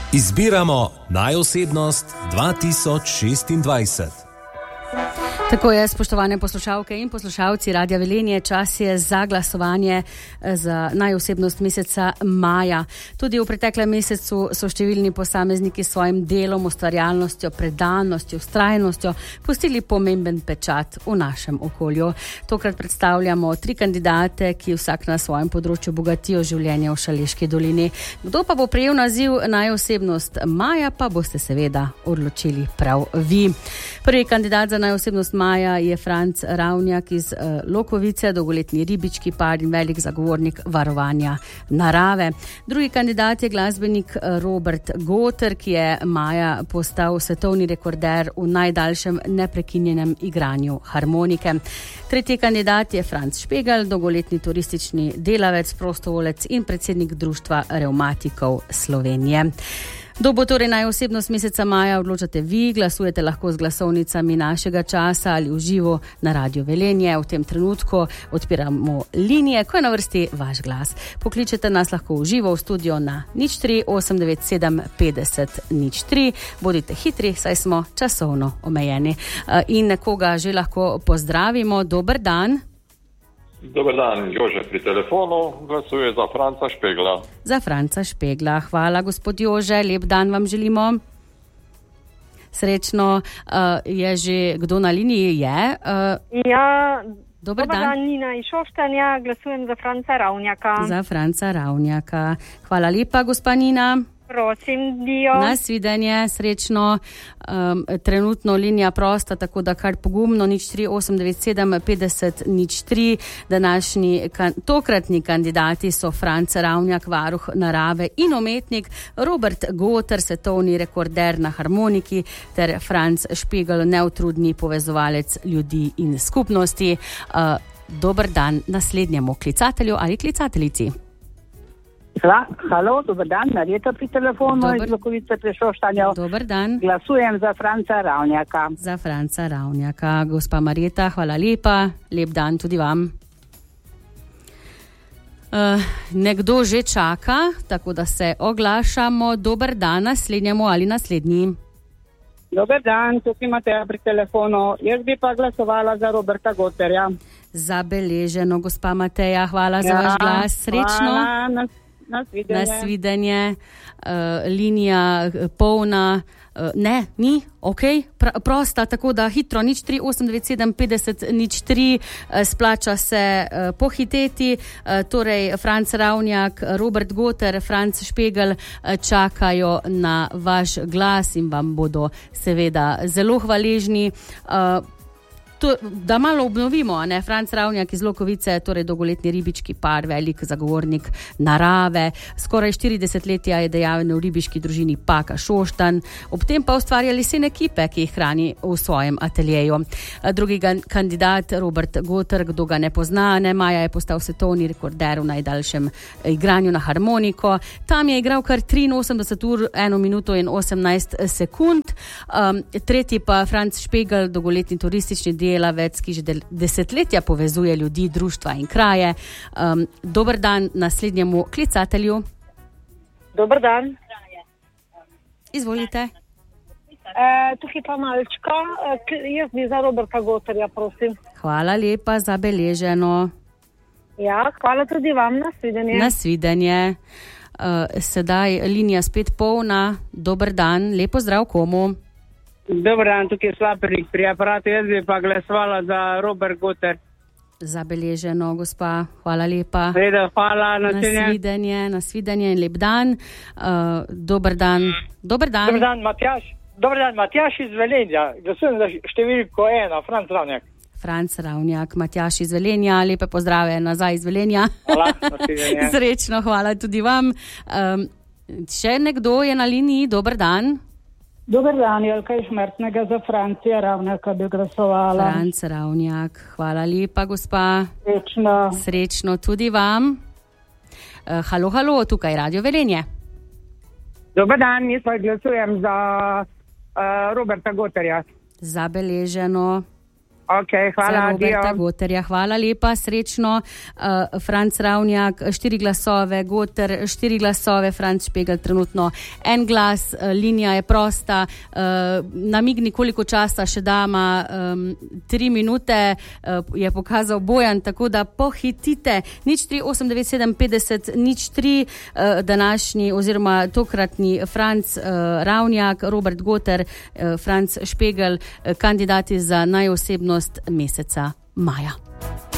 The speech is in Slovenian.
Izbiramo najosebnost 2026. Tako je, spoštovane poslušalke in poslušalci Radia Velenje, čas je za glasovanje za najosebnost meseca maja. Tudi v preteklem mesecu so številni posamezniki s svojim delom, ustvarjalnostjo, predanostjo, vztrajnostjo pustili pomemben pečat v našem okolju. Tokrat predstavljamo 3 kandidate, ki vsak na svojem področju bogatijo življenje v Šaleški dolini. Kdo pa bo prejel naziv najosebnost maja, pa boste seveda odločili prav vi. Prvi kandidat za najosebnost maja je Franc Ravnjak iz Lokovice, dolgoletni ribički par in velik zagovornik varovanja narave. Drugi kandidat je glasbenik Robert Goter, ki je maja postal svetovni rekorder v najdaljšem neprekinjenem igranju harmonike. Tretji kandidat je Franc Špegelj, dolgoletni turistični delavec, prostovoljec in predsednik Društva revmatikov Slovenije. Kdo bo torej najosebnost meseca maja, odločate vi, glasujete lahko z glasovnicami našega časa ali v živo na Radio Velenje. V tem trenutku odpiramo linije, ko je na vrsti vaš glas. Pokličete nas lahko v živo v studio na 03 897 50 03. Bodite hitri, saj smo časovno omejeni. In nekoga že lahko pozdravimo. Dober dan. Dober dan, Jože pri telefonu, glasuje za Franca Špegla. Za Franca Špegla, hvala gospod Jože, lep dan vam želimo. Srečno, je že kdo na liniji je? Dober dan, Nina iz Šoštanja, glasujem za Franca Ravnjaka. Za Franca Ravnjaka, hvala lepa gospa Nina. Prosim, Dio. Nasvidenje, srečno, trenutno linija prosta, tako da kar pogumno, 03 897 50 03. Današnji tokratni kandidati so Franc Ravnjak, varuh narave in umetnik, Robert Goter, svetovni rekorder na harmoniki, ter Franc Špegelj, neutrudni povezovalec ljudi in skupnosti. Dober dan naslednjemu klicatelju ali klicateljici. Halo, dober dan, Marjeta pri telefonu iz Lokovice pri Šoštanju. Dober dan. Glasujem za Franca Ravnjaka. Za Franca Ravnjaka. Gospa Marjeta, hvala lepa. Lep dan tudi vam. Nekdo že čaka, tako da se oglašamo. Dober dan naslednjemu ali naslednji. Dober dan, tukaj imate pri telefonu. Jaz bi pa glasovala za Roberta Goterja. Zabeleženo, gospa Mateja, hvala za vaš glas. Srečno. Hvala, Nasvidenje. Linija polna. Ne, ni, ok, prosta, tako da hitro, 03 897 50 03, splača se pohiteti. Torej, Franc Ravnjak, Robert Goter, Franc Špegelj čakajo na vaš glas in vam bodo seveda zelo hvaležni. Da malo obnovimo, ne? Franc Ravnjak iz Lokovice, torej dolgoletni ribički par, velik zagovornik narave, skoraj 40 letja je dejaven v ribiški družini Paka Šoštanj, ob tem pa ustvarja lesene ekipe, ki jih hrani v svojem ateljeju. Drugi kandidat, Robert Goter, kdo ga ne pozna, ne, maja je postal svetovni rekorder v najdaljšem igranju na harmoniko. Tam je igral kar 83 ur, 1 minuto in 18 sekund. Tretji pa Franc Špegelj, dolgoletni turistični delavec, ki že desetletja povezuje ljudi, društva in kraje. Dober dan naslednjemu klicatelju. Dober dan. Izvolite. Tukaj pa malčka. Jaz bi za Roberta Goterja, prosim. Hvala lepa, zabeleženo. Ja, hvala tudi vam, nasvidenje. Nasvidenje. Sedaj linija spet polna. Dober dan, lepo zdrav komu. Dobar dan, tukaj je Slapernik pri aparatu, jaz bi pa glasovala za Robert Goter. Zabeleženo, gospa, hvala lepa. Hvala, nasvidenje in lep dan. Dober dan. Dober dan, Matjaž iz Velenja. Glasujem za številko 1, Franc Ravnjak. Franc Ravnjak, Matjaž iz Velenja, lepe pozdrave nazaj iz Velenja. Hvala, srečno, hvala tudi vam. Še nekdo je na liniji, dober dan. Dober dan, Jelka iz Šmertnega, za Francija Ravnjaka bi glasovala. Franc Ravnjak, hvala lepa, gospa. Srečno. Srečno tudi vam. Halo, tukaj Radio Velenje. Dober dan, jaz pa glasujem za Roberta Goterja. Zabeleženo. Ok, hvala, Roberta Goterja. Hvala lepa, srečno. Franc Ravnjak, 4 glasove, Goter, 4 glasove, Franc Špegel trenutno 1 glas, linija je prosta. Namigni, koliko časa še dama, 3 minute je pokazal Bojan, tako da pohitite. 0389 50 03, današnji oziroma tokratni Franc Ravnjak, Robert Goter, Franc Špegel, kandidati za najosebnost meseca maja.